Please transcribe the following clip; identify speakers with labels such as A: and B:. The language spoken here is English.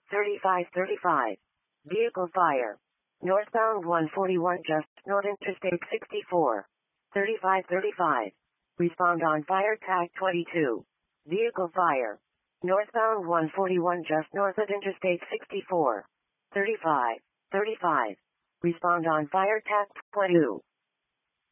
A: 3535. Vehicle fire. Northbound 141 just north Interstate 64. 3535. Respond on fire tag 22. Vehicle fire. Northbound 141 just north of Interstate 64. 3535. Respond on fire tag 22.